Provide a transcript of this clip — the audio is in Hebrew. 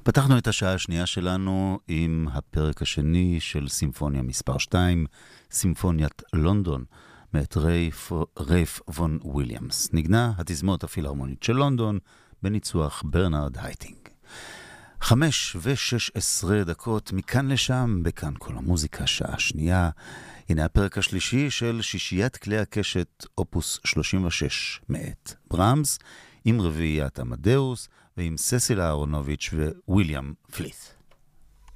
פתחנו את השעה השנייה שלנו עם הפרק השני של סימפוניה מספר 2, סימפוניית לונדון, מאת רייף וון וויליאמס. נגנה התזמורת הפילהרמונית של לונדון בניצוח ברנרד הייטינג. 5:16 מכאן לשם, בכאן כל המוזיקה, שעה שנייה. הנה הפרק השלישי של שישיית כלי הקשת, אופוס 36, מאת ברמס, עם רביעיית עמדאוס ועם ססיל אהרונוביץ' וויליאם פלית'.